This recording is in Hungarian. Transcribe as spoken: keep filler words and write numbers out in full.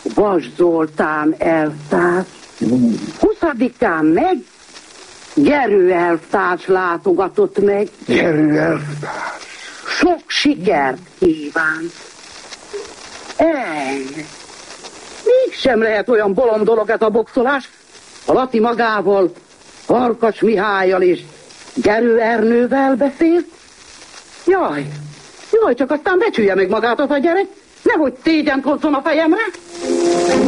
Vas Zoltán elvtárs, huszadikán meg Gerő elvtárs látogatott meg. Gerő elvtárs. Sok sikert kíván. Ej, mégsem lehet olyan bolond dolog ez a boxolás. A Lati magával, Farkas Mihályal és Gerő Ernővel beszélt. Jaj, jaj, csak aztán becsülje meg magát az a gyerek, nehogy szégyent hozzon a fejemre.